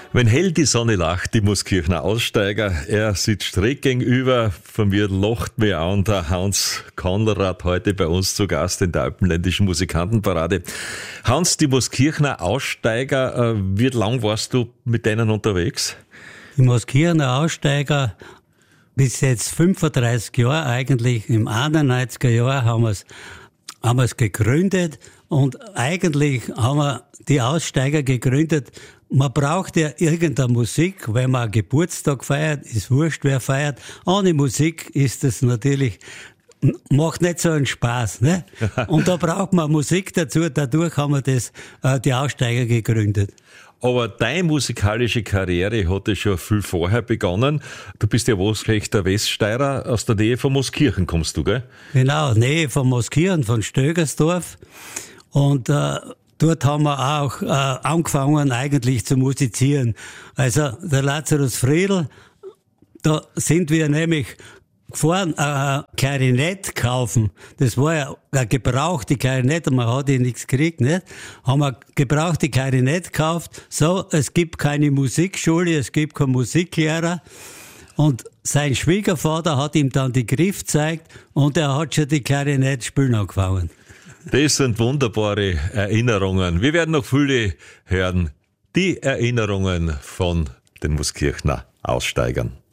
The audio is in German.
Wenn hell die Sonne lacht, die Mooskirchner Aussteiger, er sitzt schräg gegenüber, von mir lacht mir an, der Hans Konrad, heute bei uns zu Gast in der Alpenländischen Musikantenparade. Hans, die Mooskirchner Aussteiger, wie lang warst du mit denen unterwegs? Die Mooskirchner Aussteiger, bis jetzt 35 Jahre eigentlich, im 91er Jahr haben wir es gegründet und eigentlich haben wir die Aussteiger gegründet. Man braucht ja irgendeine Musik, wenn man einen Geburtstag feiert, ist wurscht, wer feiert. Ohne Musik ist das natürlich, macht nicht so einen Spaß, ne? Und da braucht man Musik dazu, dadurch haben wir die Aussteiger gegründet. Aber deine musikalische Karriere hat ja schon viel vorher begonnen. Du bist ja waschechter Weststeirer, aus der Nähe von Mooskirchen kommst du, gell? Genau, Nähe von Mooskirchen, von Stögersdorf. Und dort haben wir auch angefangen eigentlich zu musizieren. Also der Lazarus Friedl, da sind wir nämlich gefahren, Klarinett kaufen. Das war ja eine gebrauchte Klarinett, man hat ja nichts gekriegt, nicht? Haben wir gebrauchte Klarinett gekauft. So, es gibt keine Musikschule, es gibt keinen Musiklehrer. Und sein Schwiegervater hat ihm dann die Griff gezeigt und er hat schon die Klarinett spielen angefangen. Das sind wunderbare Erinnerungen. Wir werden noch viele hören. Die Erinnerungen von den Mooskirchner Aussteigern.